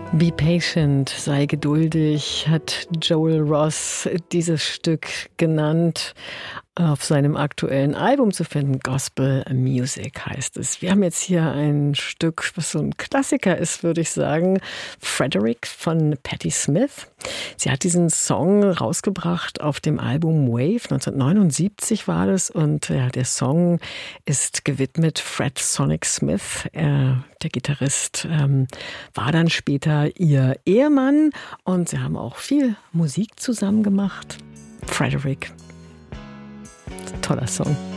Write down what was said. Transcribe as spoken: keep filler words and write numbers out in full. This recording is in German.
Be patient, sei geduldig, hat Joel Ross dieses Stück genannt. Auf seinem aktuellen Album zu finden, Gospel Music heißt es. Wir haben jetzt hier ein Stück, was so ein Klassiker ist, würde ich sagen. Frederick von Patti Smith. Sie hat diesen Song rausgebracht auf dem Album Wave, neunzehnhundertneunundsiebzig war das. Und ja, der Song ist gewidmet Fred Sonic Smith. Er, der Gitarrist, ähm, war dann später ihr Ehemann. Und sie haben auch viel Musik zusammen gemacht. Frederick. Toller Song.